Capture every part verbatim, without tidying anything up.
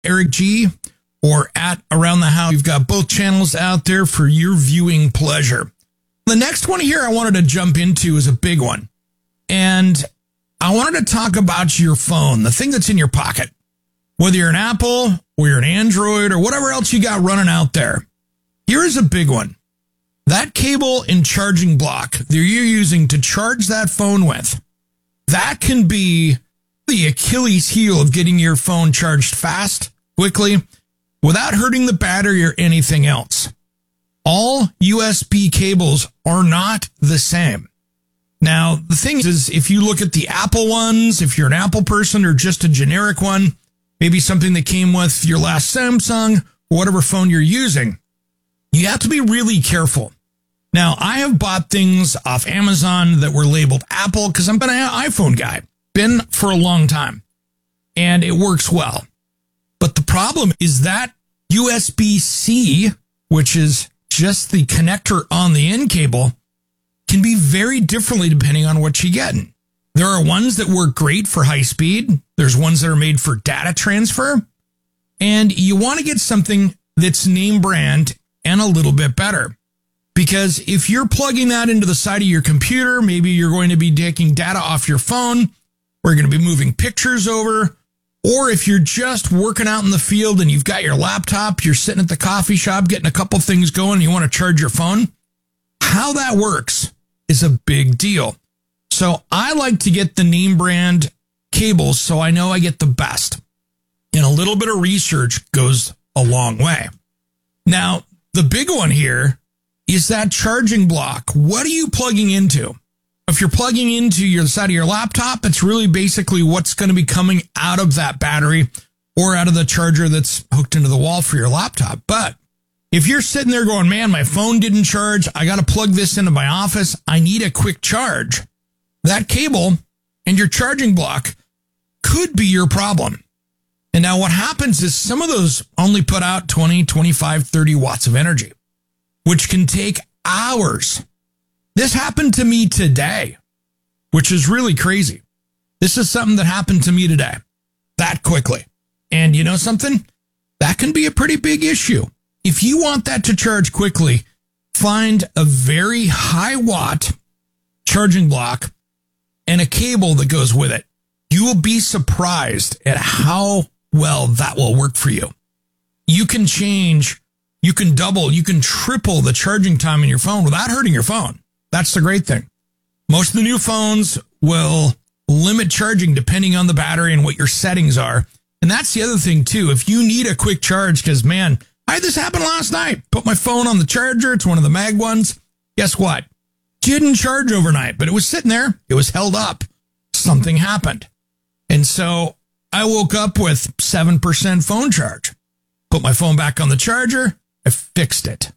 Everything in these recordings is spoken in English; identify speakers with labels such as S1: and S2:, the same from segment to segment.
S1: Eric G or at Around the House. We've got both channels out there for your viewing pleasure. The next one here I wanted to jump into is a big one. And I wanted to talk about your phone, the thing that's in your pocket. Whether you're an Apple or you're an Android or whatever else you got running out there. Here is a big one. That cable and charging block that you're using to charge that phone with, that can be the Achilles heel of getting your phone charged fast, quickly, without hurting the battery or anything else. All U S B cables are not the same. Now, the thing is, if you look at the Apple ones, if you're an Apple person or just a generic one, maybe something that came with your last Samsung or whatever phone you're using, you have to be really careful. Now, I have bought things off Amazon that were labeled Apple because I'm an iPhone guy. Been for a long time. And it works well. But the problem is that U S B C, which is just the connector on the end cable, can be very differently depending on what you're getting. There are ones that work great for high speed. There's ones that are made for data transfer. And you want to get something that's name brand and a little bit better. Because if you're plugging that into the side of your computer, maybe you're going to be taking data off your phone, or you're going to be moving pictures over, or if you're just working out in the field and you've got your laptop, you're sitting at the coffee shop getting a couple things going, and you want to charge your phone, how that works is a big deal. So I like to get the name brand cables so I know I get the best. And a little bit of research goes a long way. Now, the big one here is that charging block. What are you plugging into? If you're plugging into your side of your laptop, it's really basically what's going to be coming out of that battery or out of the charger that's hooked into the wall for your laptop. But if you're sitting there going, man, my phone didn't charge, I got to plug this into my office, I need a quick charge, that cable and your charging block could be your problem. And now what happens is some of those only put out twenty, twenty-five, thirty watts of energy, which can take hours. This happened to me today, which is really crazy. This is something that happened to me today that quickly. And you know something? That can be a pretty big issue. If you want that to charge quickly, find a very high watt charging block and a cable that goes with it. You will be surprised at how well that will work for you. You can change, you can double, you can triple the charging time in your phone without hurting your phone. That's the great thing. Most of the new phones will limit charging depending on the battery and what your settings are. And that's the other thing too. If you need a quick charge, because man, I had this happen last night. Put my phone on the charger. It's one of the mag ones. Guess what? Didn't charge overnight, but it was sitting there. It was held up. Something happened. And so I woke up with seven percent phone charge. Put my phone back on the charger. I fixed it.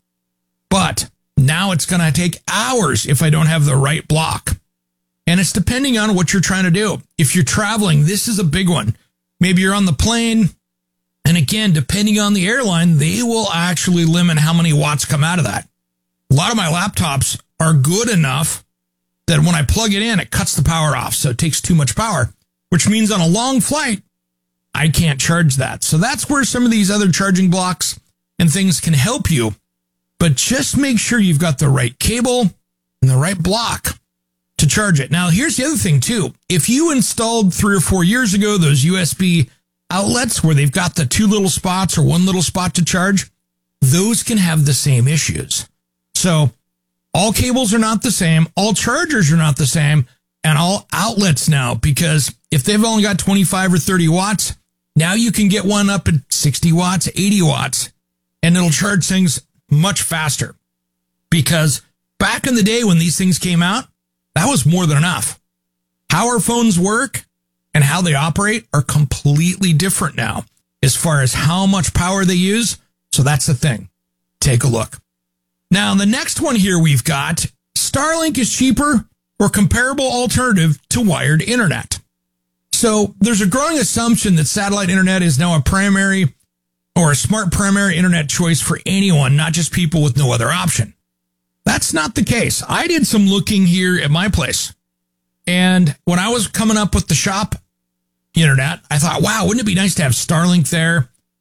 S1: But now it's going to take hours if I don't have the right block. And it's depending on what you're trying to do. If you're traveling, this is a big one. Maybe you're on the plane. And again, depending on the airline, they will actually limit how many watts come out of that. A lot of my laptops are good enough that when I plug it in, it cuts the power off. So it takes too much power, which means on a long flight, I can't charge that. So that's where some of these other charging blocks and things can help you. But just make sure you've got the right cable and the right block to charge it. Now, here's the other thing, too. If you installed three or four years ago those U S B outlets where they've got the two little spots or one little spot to charge, those can have the same issues. So all cables are not the same. All chargers are not the same. And all outlets now, because if they've only got twenty-five or thirty watts, now you can get one up at sixty watts, eighty watts, and it'll charge things much faster. Because back in the day when these things came out, that was more than enough. How our phones work and how they operate are completely different now as far as how much power they use. So that's the thing. Take a look. Now, the next one here we've got, Starlink is cheaper or comparable alternative to wired internet. So there's a growing assumption that satellite internet is now a primary or a smart primary internet choice for anyone, not just people with no other option. That's not the case. I did some looking here at my place. And when I was coming up with the shop internet, I thought, wow, wouldn't it be nice to have Starlink there?